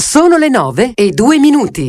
Sono le 9:02.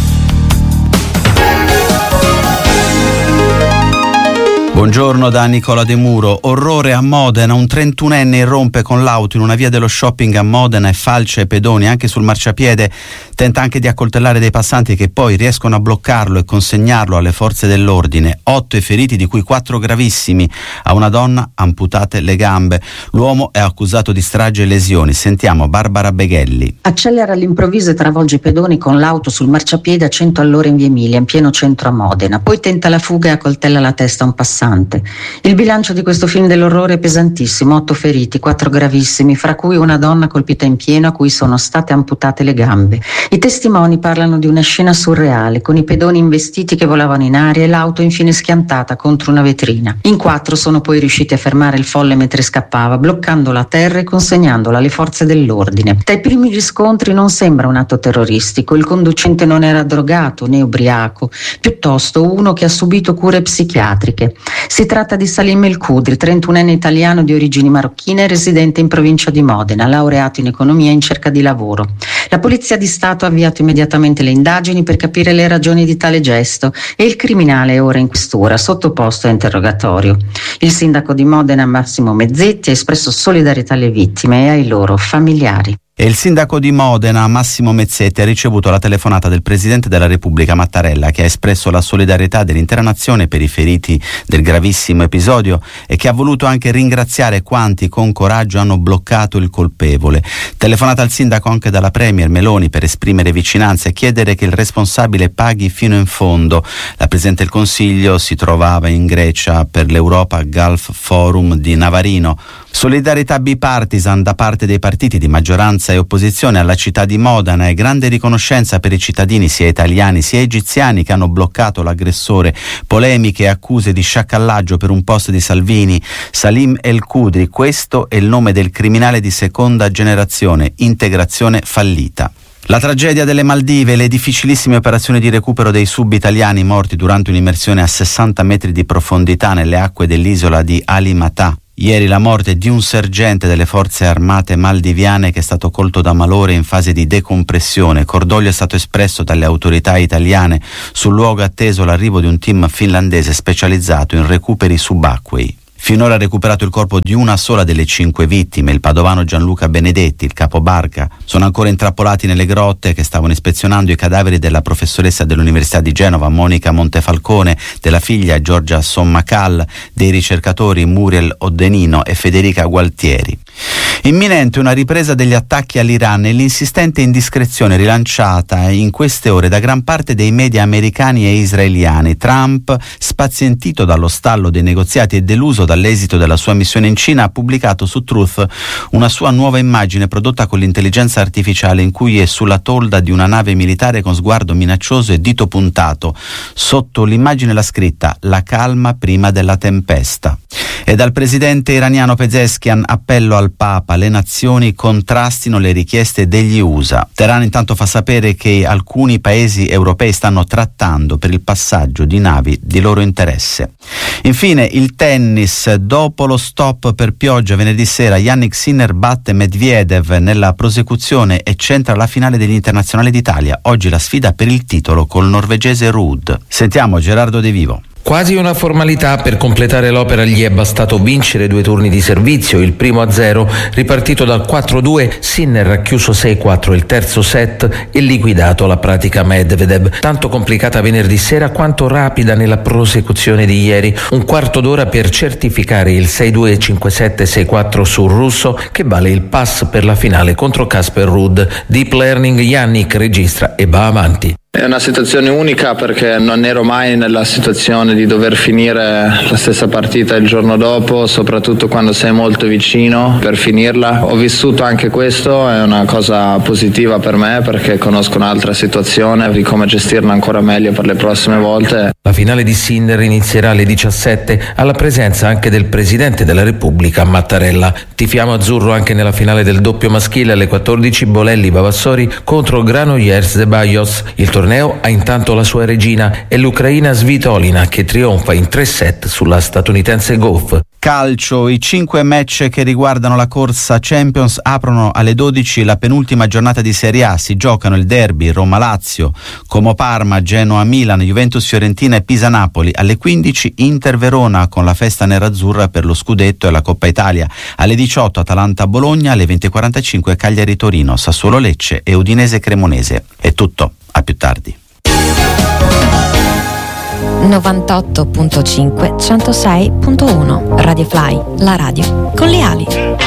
Buongiorno da Nicola De Muro. Orrore a Modena, un 31enne irrompe con l'auto in una via dello shopping a Modena e falcia i pedoni anche sul marciapiede, tenta anche di accoltellare dei passanti che poi riescono a bloccarlo e consegnarlo alle forze dell'ordine. 8 i feriti, di cui 4 gravissimi, a una donna amputate le gambe. L'uomo è accusato di strage e lesioni. Sentiamo Barbara Beghelli. Accelera all'improvviso e travolge i pedoni con l'auto sul marciapiede a 100 all'ora in via Emilia, in pieno centro a Modena. Poi tenta la fuga e accoltella la testa a un passante. Il bilancio di questo film dell'orrore è pesantissimo: 8 feriti, 4 gravissimi, fra cui una donna colpita in pieno a cui sono state amputate le gambe. I testimoni parlano di una scena surreale, con i pedoni investiti che volavano in aria e l'auto infine schiantata contro una vetrina. In 4 sono poi riusciti a fermare il folle mentre scappava, bloccandola a terra e consegnandola alle forze dell'ordine. Dai primi riscontri non sembra un atto terroristico. Il conducente non era drogato né ubriaco, piuttosto uno che ha subito cure psichiatriche. Si tratta di Salim El Kudri, 31enne italiano di origini marocchine, residente in provincia di Modena, laureato in economia in cerca di lavoro. La Polizia di Stato ha avviato immediatamente le indagini per capire le ragioni di tale gesto e il criminale è ora in questura, sottoposto a interrogatorio. Il sindaco di Modena, Massimo Mezzetti, ha espresso solidarietà alle vittime e ai loro familiari. E il sindaco di Modena, Massimo Mezzetti, ha ricevuto la telefonata del Presidente della Repubblica Mattarella, che ha espresso la solidarietà dell'intera nazione per i feriti del gravissimo episodio e che ha voluto anche ringraziare quanti con coraggio hanno bloccato il colpevole. Telefonata al sindaco anche dalla Premier Meloni per esprimere vicinanza e chiedere che il responsabile paghi fino in fondo. La Presidente del Consiglio si trovava in Grecia per l'Europa Gulf Forum di Navarino. Solidarietà bipartisan da parte dei partiti di maggioranza e opposizione alla città di Modena e grande riconoscenza per i cittadini sia italiani sia egiziani che hanno bloccato l'aggressore. Polemiche e accuse di sciacallaggio per un post di Salvini. Salim El Kudri, questo è il nome del criminale di seconda generazione, integrazione fallita. La tragedia delle Maldive, le difficilissime operazioni di recupero dei sub-italiani morti durante un'immersione a 60 metri di profondità nelle acque dell'isola di Ali Matà. Ieri la morte di un sergente delle forze armate maldiviane che è stato colto da malore in fase di decompressione. Cordoglio è stato espresso dalle autorità italiane. Sul luogo è atteso l'arrivo di un team finlandese specializzato in recuperi subacquei. Finora ha recuperato il corpo di una sola delle 5 vittime, il padovano Gianluca Benedetti, il capobarca. Sono ancora intrappolati nelle grotte che stavano ispezionando i cadaveri della professoressa dell'Università di Genova, Monica Montefalcone, della figlia Giorgia Sommacal, dei ricercatori Muriel Oddenino e Federica Gualtieri. Imminente una ripresa degli attacchi all'Iran e l'insistente indiscrezione rilanciata in queste ore da gran parte dei media americani e israeliani. Trump, spazientito dallo stallo dei negoziati e deluso dall'esito della sua missione in Cina, ha pubblicato su Truth una sua nuova immagine prodotta con l'intelligenza artificiale in cui è sulla tolda di una nave militare con sguardo minaccioso e dito puntato. Sotto l'immagine la scritta "La calma prima della tempesta". E dal presidente iraniano Pezeshkian appello al Papa: le nazioni contrastino le richieste degli USA. Teheran intanto fa sapere che alcuni paesi europei stanno trattando per il passaggio di navi di loro interesse. Infine il tennis, dopo lo stop per pioggia venerdì sera, Jannik Sinner batte Medvedev nella prosecuzione e centra la finale degli internazionali d'Italia. Oggi la sfida per il titolo col norvegese Ruud. Sentiamo Gerardo De Vivo. Quasi una formalità, per completare l'opera gli è bastato vincere 2 turni di servizio, il primo a 0, ripartito dal 4-2, Sinner ha chiuso 6-4 il terzo set e liquidato la pratica Medvedev, tanto complicata venerdì sera quanto rapida nella prosecuzione di ieri, un quarto d'ora per certificare il 6-2, 5-7, 6-4 sul russo che vale il pass per la finale contro Casper Ruud. Deep Learning, Jannik registra e va avanti. È una situazione unica perché non ero mai nella situazione di dover finire la stessa partita il giorno dopo, soprattutto quando sei molto vicino per finirla. Ho vissuto anche questo, è una cosa positiva per me perché conosco un'altra situazione di come gestirla ancora meglio per le prossime volte. La finale di Sinner inizierà alle 17 alla presenza anche del Presidente della Repubblica Mattarella. Tifiamo azzurro anche nella finale del doppio maschile alle 14, Bolelli Vavassori contro Granollers Zeballos. Il torneo ha intanto la sua regina, è l'ucraina Svitolina che trionfa in 3 set sulla statunitense Gauff. Calcio, i 5 match che riguardano la corsa Champions aprono alle 12 la penultima giornata di Serie A. Si giocano il derby Roma-Lazio, Como-Parma, Genoa-Milan, Juventus-Fiorentina e Pisa-Napoli. Alle 15 Inter-Verona con la festa nerazzurra per lo scudetto e la Coppa Italia. Alle 18 Atalanta-Bologna, alle 20:45 Cagliari-Torino, Sassuolo-Lecce e Udinese-Cremonese. È tutto, a più tardi. 98.5 106.1 Radio Fly, la radio con le ali.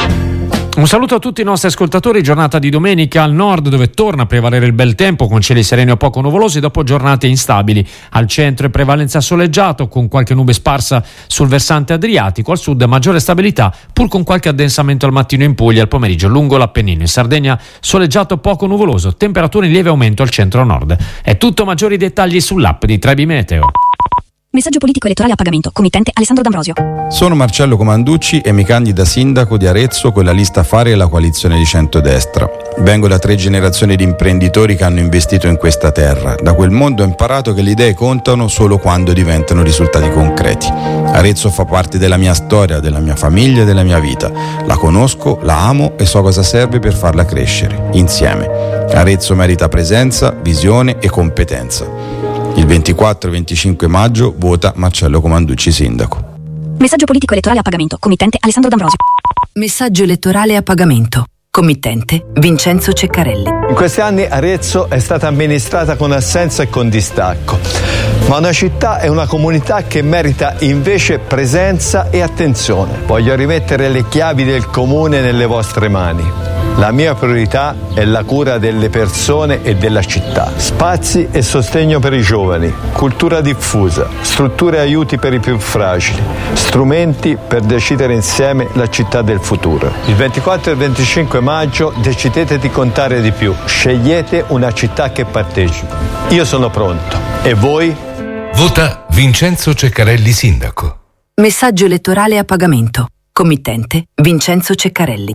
Un saluto a tutti i nostri ascoltatori. Giornata di domenica al nord, dove torna a prevalere il bel tempo con cieli sereni o poco nuvolosi dopo giornate instabili. Al centro è prevalenza soleggiato con qualche nube sparsa sul versante adriatico. Al sud maggiore stabilità pur con qualche addensamento al mattino in Puglia, al pomeriggio lungo l'Appennino. In Sardegna soleggiato poco nuvoloso, temperature in lieve aumento al centro-nord. È tutto, maggiori dettagli sull'app di Trebi Meteo. Messaggio politico elettorale a pagamento. Committente Alessandro D'Ambrosio. Sono Marcello Comanducci e mi candido a sindaco di Arezzo con la lista Fare e la coalizione di centrodestra. Vengo da 3 generazioni di imprenditori che hanno investito in questa terra. Da quel mondo ho imparato che le idee contano solo quando diventano risultati concreti. Arezzo fa parte della mia storia, della mia famiglia e della mia vita. La conosco, la amo e so cosa serve per farla crescere, insieme. Arezzo merita presenza, visione e competenza. Il 24 e 25 maggio vota Marcello Comanducci sindaco. Messaggio politico elettorale a pagamento. Committente Alessandro D'Ambrosio. Messaggio elettorale a pagamento. Committente Vincenzo Ceccarelli. In questi anni Arezzo è stata amministrata con assenza e con distacco, ma una città e una comunità che merita invece presenza e attenzione. Voglio rimettere le chiavi del comune nelle vostre mani. La mia priorità è la cura delle persone e della città. Spazi e sostegno per i giovani, cultura diffusa, strutture e aiuti per i più fragili, strumenti per decidere insieme la città del futuro. Il 24 e il 25 maggio decidete di contare di più. Scegliete una città che partecipi. Io sono pronto. E voi? Vota Vincenzo Ceccarelli sindaco. Messaggio elettorale a pagamento. Committente Vincenzo Ceccarelli.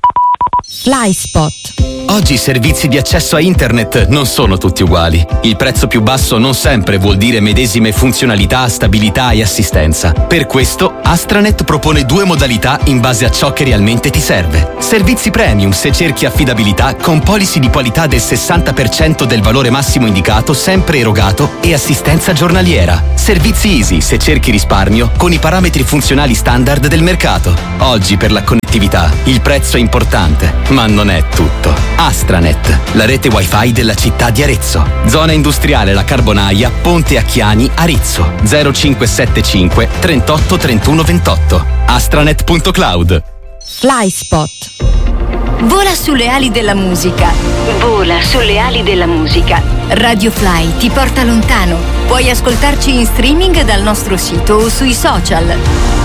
FlySpot. Oggi i servizi di accesso a internet non sono tutti uguali. Il prezzo più basso non sempre vuol dire medesime funzionalità, stabilità e assistenza. Per questo Astranet propone 2 modalità in base a ciò che realmente ti serve. Servizi premium se cerchi affidabilità con policy di qualità del 60% del valore massimo indicato sempre erogato e assistenza giornaliera. Servizi easy se cerchi risparmio con i parametri funzionali standard del mercato. Oggi per la connettività il prezzo è importante, ma non è tutto. Astranet, la rete wifi della città di Arezzo. Zona industriale La Carbonaia, Ponte a Chiani, Arezzo. 0575 38 31 28. Astranet.cloud. FlySpot. Vola sulle ali della musica. Vola sulle ali della musica. Radio Fly ti porta lontano. Puoi ascoltarci in streaming dal nostro sito o sui social.